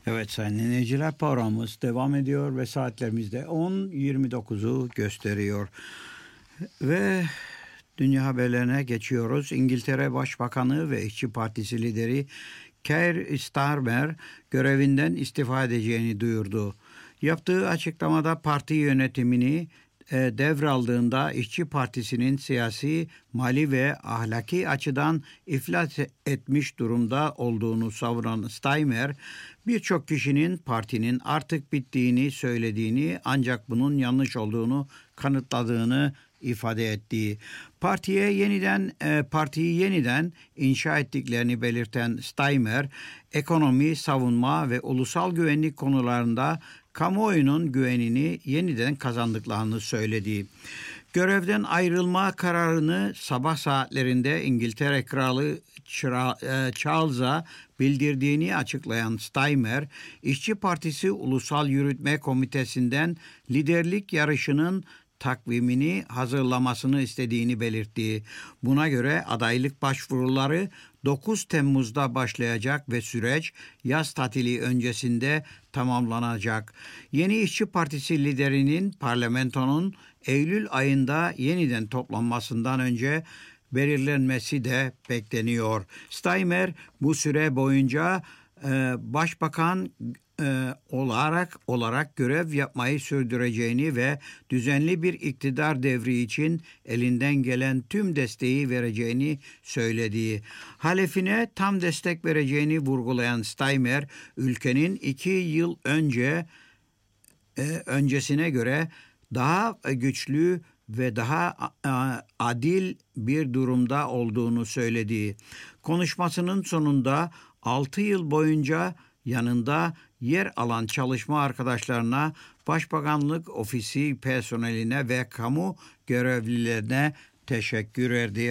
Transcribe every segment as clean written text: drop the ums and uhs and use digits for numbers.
Evet sayın dinleyiciler, programımız devam ediyor ve saatlerimizde 10:29'u gösteriyor. Ve dünya haberlerine geçiyoruz. İngiltere Başbakanı ve İşçi Partisi lideri Keir Starmer görevinden istifa edeceğini duyurdu. Yaptığı açıklamada parti yönetimini devraldığında İşçi Partisi'nin siyasi, mali ve ahlaki açıdan iflas etmiş durumda olduğunu savunan Starmer, birçok kişinin partinin artık bittiğini söylediğini ancak bunun yanlış olduğunu kanıtladığını ifade ettiği, partiyi yeniden inşa ettiklerini belirten Starmer, ekonomi, savunma ve ulusal güvenlik konularında kamuoyunun güvenini yeniden kazandıklarını söyledi. Görevden ayrılma kararını sabah saatlerinde İngiltere Kralı Charles'a bildirdiğini açıklayan Starmer, İşçi Partisi Ulusal Yürütme Komitesi'nden liderlik yarışının takvimini hazırlamasını istediğini belirtti. Buna göre adaylık başvuruları 9 Temmuz'da başlayacak ve süreç yaz tatili öncesinde tamamlanacak. Yeni İşçi Partisi liderinin parlamentonun Eylül ayında yeniden toplanmasından önce belirlenmesi de bekleniyor. Starmer bu süre boyunca başbakan olarak görev yapmayı sürdüreceğini ve düzenli bir iktidar devri için elinden gelen tüm desteği vereceğini söyledi. Halefine tam destek vereceğini vurgulayan Starmer, ülkenin 2 yıl öncesine göre daha güçlü ve daha adil bir durumda olduğunu söyledi. Konuşmasının sonunda 6 yıl boyunca yanında yer alan çalışma arkadaşlarına, Başbakanlık ofisi personeline ve kamu görevlilerine teşekkür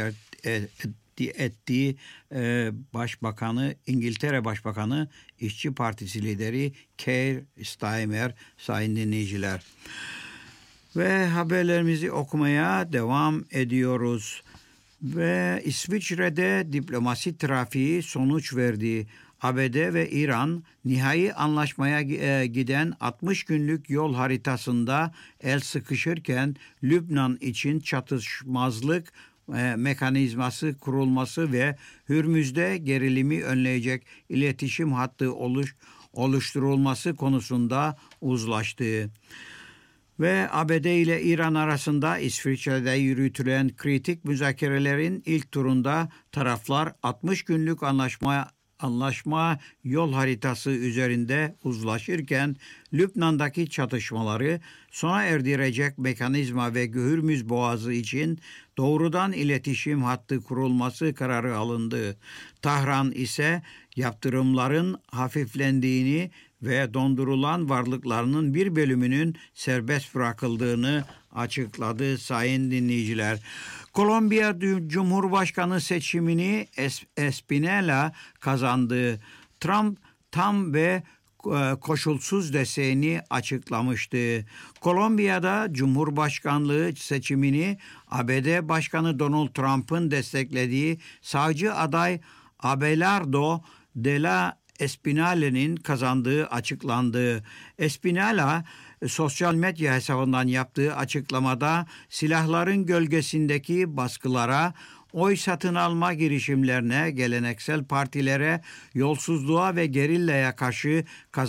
ettiği İngiltere Başbakanı, İşçi Partisi lideri Keir Starmer, sayın dinleyiciler. Ve haberlerimizi okumaya devam ediyoruz. Ve İsviçre'de diplomasi trafiği sonuç verdi. ABD ve İran nihai anlaşmaya giden 60 günlük yol haritasında el sıkışırken Lübnan için çatışmazlık mekanizması kurulması ve Hürmüz'de gerilimi önleyecek iletişim hattı oluşturulması konusunda uzlaştı. Ve ABD ile İran arasında İsviçre'de yürütülen kritik müzakerelerin ilk turunda taraflar 60 günlük anlaşma yol haritası üzerinde uzlaşırken Lübnan'daki çatışmaları sona erdirecek mekanizma ve Hürmüz Boğazı için doğrudan iletişim hattı kurulması kararı alındı. Tahran ise yaptırımların hafiflendiğini ve dondurulan varlıklarının bir bölümünün serbest bırakıldığını açıkladı sayın dinleyiciler. Kolombiya Cumhurbaşkanı seçimini Espinela kazandı. Trump tam ve koşulsuz desteğini açıklamıştı. Kolombiya'da Cumhurbaşkanlığı seçimini ABD Başkanı Donald Trump'ın desteklediği sağcı aday Abelardo de la Espinala'nın kazandığı açıklandı. Espinala sosyal medya hesabından yaptığı açıklamada silahların gölgesindeki baskılara, oy satın alma girişimlerine, geleneksel partilere, yolsuzluğa ve gerillaya karşı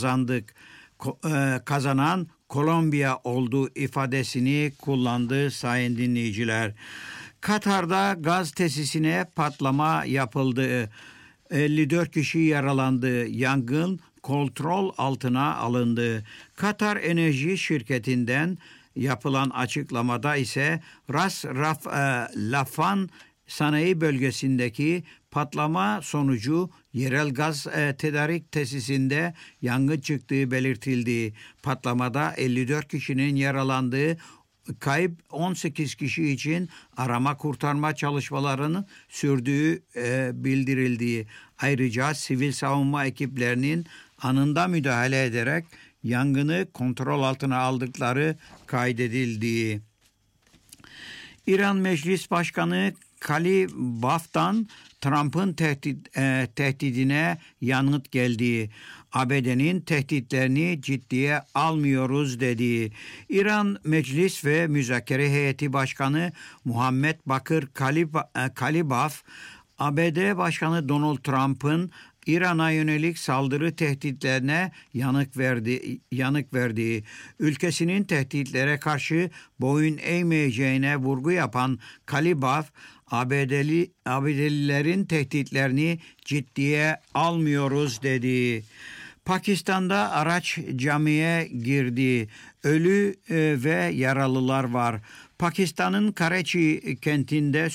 kazanan Kolombiya olduğu ifadesini kullandı sayın dinleyiciler. Katar'da gaz tesisine patlama yapıldı. 54 kişi yaralandı. Yangın kontrol altına alındı. Katar Enerji Şirketi'nden yapılan açıklamada ise Ras Lafan sanayi bölgesindeki patlama sonucu yerel gaz tedarik tesisinde yangın çıktığı belirtildi. Patlamada 54 kişinin yaralandığı, kayıp 18 kişi için arama kurtarma çalışmalarının sürdüğü bildirildiği, ayrıca sivil savunma ekiplerinin anında müdahale ederek yangını kontrol altına aldıkları kaydedildiği. İran Meclis Başkanı Kalibaf'tan Trump'ın tehdidine yanıt geldi. ABD'nin tehditlerini ciddiye almıyoruz dedi. İran Meclis ve Müzakere Heyeti Başkanı Muhammed Bakır Kalibaf, ABD Başkanı Donald Trump'ın İran'a yönelik saldırı tehditlerine yanık verdi. Ülkesinin tehditlere karşı boyun eğmeyeceğine vurgu yapan Kalibaf, ABD'lilerin tehditlerini ciddiye almıyoruz dedi. Pakistan'da araç camiye girdi. Ölü ve yaralılar var. Pakistan'ın Karachi kentinde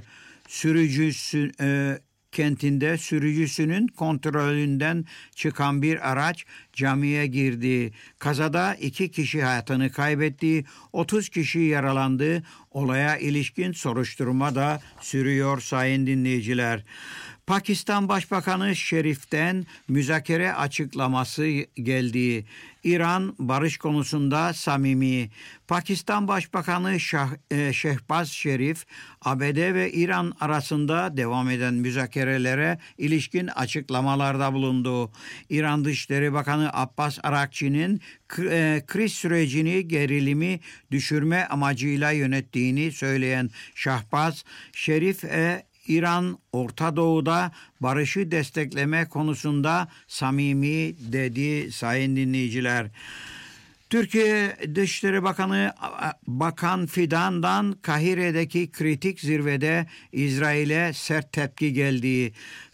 sürücüsünün kontrolünden çıkan bir araç camiye girdi. Kazada 2 kişi hayatını kaybetti, 30 kişi yaralandı. Olaya ilişkin soruşturma da sürüyor sayın dinleyiciler. Pakistan Başbakanı Şerif'ten müzakere açıklaması geldi. İran barış konusunda samimi. Pakistan Başbakanı Şehbaz Şerif, ABD ve İran arasında devam eden müzakerelere ilişkin açıklamalarda bulundu. İran Dışişleri Bakanı Abbas Arakçı'nın kriz sürecini gerilimi düşürme amacıyla yönettiğini söyleyen Şehbaz Şerif, İran, Orta Doğu'da barışı destekleme konusunda samimi dedi sayın dinleyiciler. Türkiye Dışişleri Bakan Fidan'dan Kahire'deki kritik zirvede İsrail'e sert tepki geldi.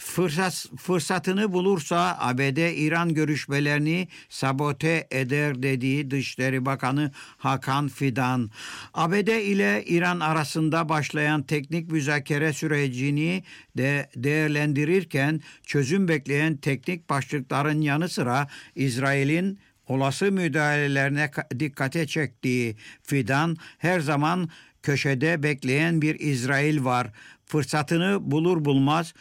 Fırsatını bulursa ABD-İran görüşmelerini sabote eder dedi Dışişleri Bakanı Hakan Fidan. ABD ile İran arasında başlayan teknik müzakere sürecini de değerlendirirken çözüm bekleyen teknik başlıkların yanı sıra İsrail'in olası müdahalelerine dikkate çektiği Fidan, her zaman köşede bekleyen bir İsrail var. Fırsatını bulur bulmaz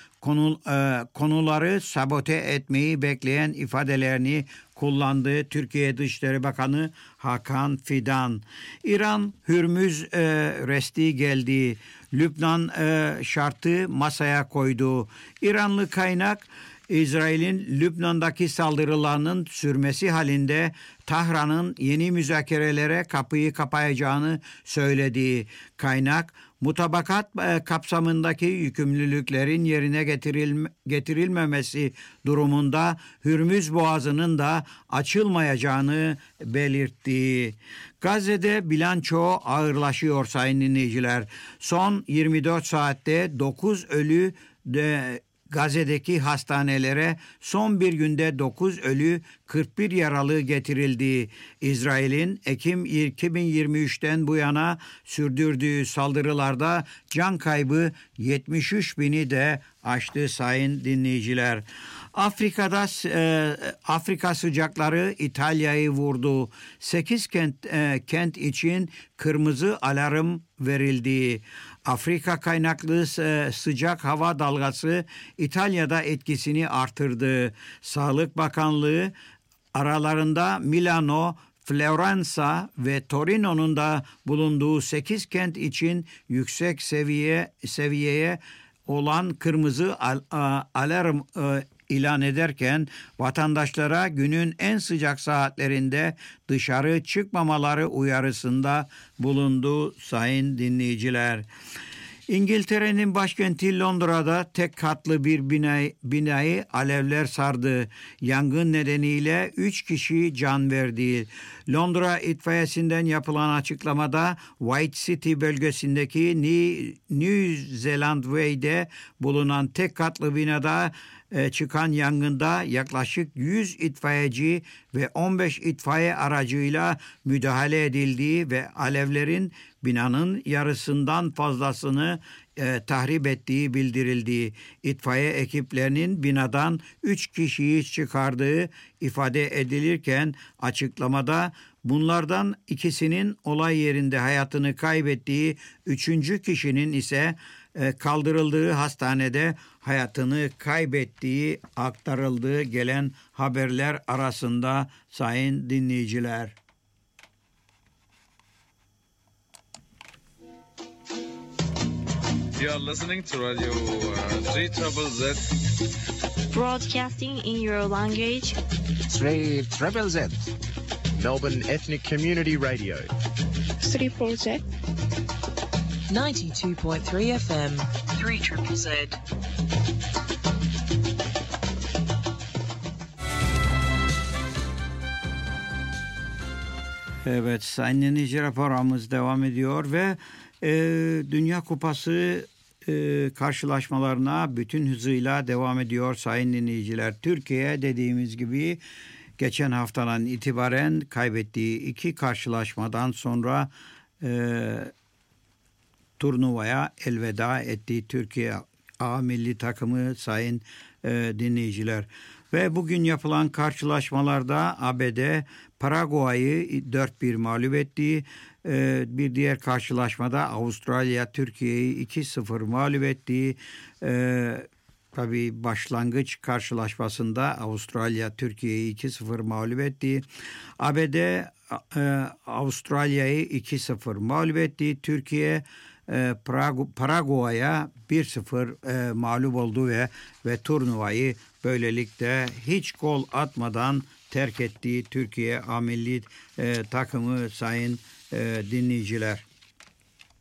konuları sabote etmeyi bekleyen ifadelerini kullandı Türkiye Dışişleri Bakanı Hakan Fidan. İran Hürmüz resti geldi. Lübnan şartı masaya koydu. İranlı kaynak, İsrail'in Lübnan'daki saldırılarının sürmesi halinde Tahran'ın yeni müzakerelere kapıyı kapayacağını söyledi. Kaynak, mutabakat kapsamındaki yükümlülüklerin yerine getirilmemesi durumunda Hürmüz Boğazı'nın da açılmayacağını belirtti. Gazze'de bilanço ağırlaşıyor sayın dinleyiciler. Son 24 saatte 9 ölü Gazze'deki hastanelere son bir günde 9 ölü 41 yaralı getirildi. İsrail'in Ekim 2023'ten bu yana sürdürdüğü saldırılarda can kaybı 73 bini de aştı sayın dinleyiciler. Afrika sıcakları İtalya'yı vurdu. 8 kent için kırmızı alarm verildi. Afrika kaynaklı sıcak hava dalgası İtalya'da etkisini artırdı. Sağlık Bakanlığı aralarında Milano, Floransa ve Torino'nun da bulunduğu 8 kent için yüksek seviyeye olan kırmızı alarm ilan ederken vatandaşlara günün en sıcak saatlerinde dışarı çıkmamaları uyarısında bulundu sayın dinleyiciler. İngiltere'nin başkenti Londra'da tek katlı bir binayı alevler sardı. Yangın nedeniyle 3 kişi can verdi. Londra itfaiyesinden yapılan açıklamada White City bölgesindeki New Zealand Way'de bulunan tek katlı binada çıkan yangında yaklaşık 100 itfaiyeci ve 15 itfaiye aracıyla müdahale edildiği ve alevlerin binanın yarısından fazlasını tahrip ettiği bildirildi. İtfaiye ekiplerinin binadan 3 kişiyi çıkardığı ifade edilirken açıklamada bunlardan ikisinin olay yerinde hayatını kaybettiği, 3. kişinin ise kaldırıldığı hastanede hayatını kaybettiği aktarıldığı gelen haberler arasında sayın dinleyiciler. You are listening to Radio 3ZZZ. Broadcasting in your language. 3ZZZ. Melbourne Ethnic Community Radio. 3ZZZ. 92.3 FM. 3ZZZ. Evet, sayın dinleyiciler, programımız devam ediyor ve Dünya Kupası karşılaşmalarına bütün hızıyla devam ediyor sayın dinleyiciler. Türkiye dediğimiz gibi geçen haftadan itibaren kaybettiği 2 karşılaşmadan sonra turnuvaya elveda etti Türkiye A milli takımı sayın dinleyiciler. Ve bugün yapılan karşılaşmalarda ABD Paraguay'ı 4-1 mağlup etti. Bir diğer karşılaşmada Avustralya Türkiye'yi 2-0 mağlup etti. Tabii başlangıç karşılaşmasında Avustralya Türkiye'yi 2-0 mağlup etti. ABD Avustralya'yı 2-0 mağlup etti. Türkiye Paraguay'a 1-0 mağlup oldu ve turnuvayı böylelikle hiç gol atmadan terk ettiği Türkiye A milli takımı sayın dinleyiciler.